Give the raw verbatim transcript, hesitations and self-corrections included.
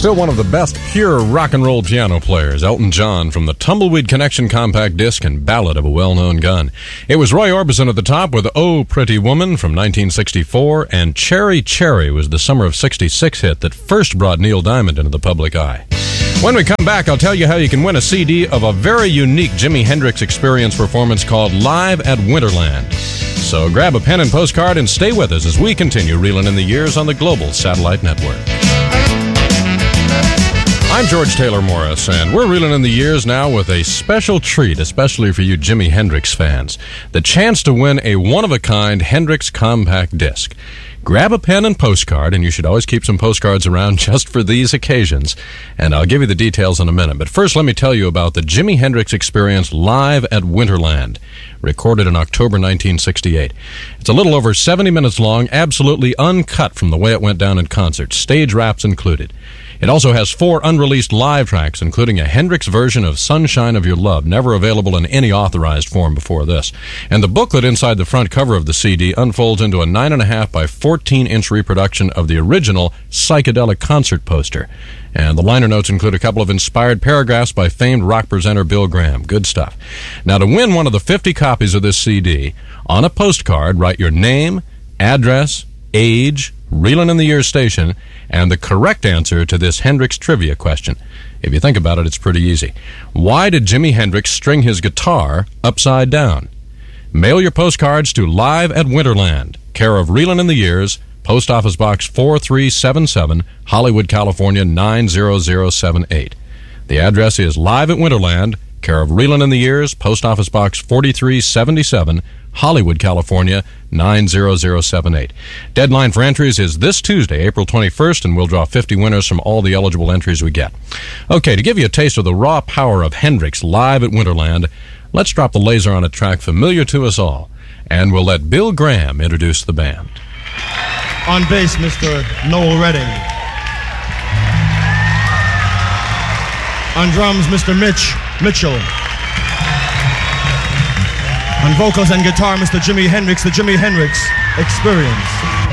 Still one of the best pure rock and roll piano players, Elton John, from the Tumbleweed Connection compact disc and Ballad of a Well-Known Gun. It was Roy Orbison at the top with Oh Pretty Woman from nineteen sixty-four, and Cherry Cherry was the summer of sixty-six hit that first brought Neil Diamond into the public eye. When we come back, I'll tell you how you can win a C D of a very unique Jimi Hendrix Experience performance called Live at Winterland. So grab a pen and postcard and stay with us as we continue reeling in the years on the Global Satellite Network. I'm George Taylor Morris, and we're reeling in the years now with a special treat, especially for you Jimi Hendrix fans. The chance to win a one-of-a-kind Hendrix compact disc. Grab a pen and postcard, and you should always keep some postcards around just for these occasions, and I'll give you the details in a minute. But first, let me tell you about the Jimi Hendrix Experience Live at Winterland, recorded in October nineteen sixty-eight. It's a little over seventy minutes long, absolutely uncut from the way it went down in concert, stage wraps included. It also has four unreleased live tracks, including a Hendrix version of Sunshine of Your Love, never available in any authorized form before this. And the booklet inside the front cover of the C D unfolds into a nine point five by fourteen inch reproduction of the original psychedelic concert poster. And the liner notes include a couple of inspired paragraphs by famed rock presenter Bill Graham. Good stuff. Now, to win one of the fifty copies of this C D, on a postcard, write your name, address, age, Reelin' in the Years station, and the correct answer to this Hendrix trivia question. If you think about it, it's pretty easy. Why did Jimi Hendrix string his guitar upside down? Mail your postcards to Live at Winterland, care of Reelin' in the Years, Post Office Box four three seven seven, Hollywood, California nine zero zero seven eight. The address is Live at Winterland, care of Reelin' in the Years, Post Office Box forty-three seventy-seven, Hollywood, California nine zero zero seven eight. Deadline for entries is this Tuesday, April twenty-first, and we'll draw fifty winners from all the eligible entries we get. Okay, to give you a taste of the raw power of Hendrix Live at Winterland, let's drop the laser on a track familiar to us all, and we'll let Bill Graham introduce the band. On bass, Mister Noel Redding. On drums, Mister Mitch Mitchell. On vocals and guitar, Mister Jimi Hendrix, the Jimi Hendrix Experience.